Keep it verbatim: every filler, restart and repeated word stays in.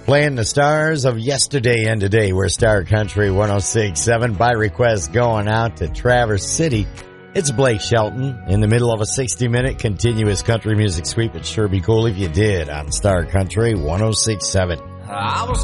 Playing the stars of yesterday and today. We're Star Country one oh six point seven. By request going out to Traverse City. It's Blake Shelton in the middle of a sixty-minute continuous country music sweep. It'd sure be cool if you did on Star Country one oh six point seven. I was